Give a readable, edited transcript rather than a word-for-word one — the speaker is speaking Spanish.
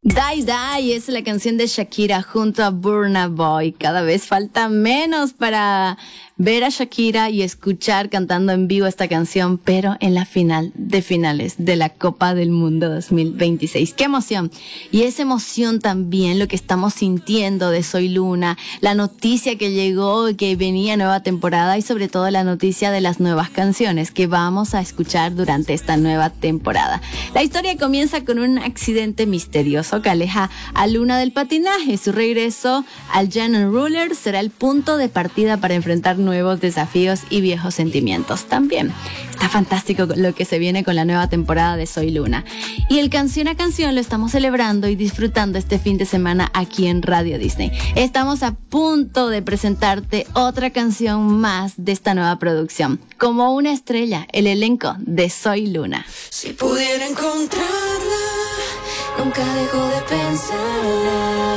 Die Die es la canción de Shakira junto a Burna Boy. Cada vez falta menos para ver a Shakira y escuchar cantando en vivo esta canción, pero en la final de finales de la Copa del Mundo 2026. ¡Qué emoción! Y esa emoción también lo que estamos sintiendo de Soy Luna, la noticia que llegó, que venía nueva temporada y sobre todo la noticia de las nuevas canciones que vamos a escuchar durante esta nueva temporada. La historia comienza con un accidente misterioso que aleja a Luna del patinaje. Su regreso al Gen Ruler será el punto de partida para enfrentar nuevos desafíos y viejos sentimientos también. Está fantástico lo que se viene con la nueva temporada de Soy Luna. Y el Canción a Canción lo estamos celebrando y disfrutando este fin de semana aquí en Radio Disney. Estamos a punto de presentarte otra canción más de esta nueva producción. Como una estrella, el elenco de Soy Luna. Si pudiera encontrarla, nunca dejo de pensarla.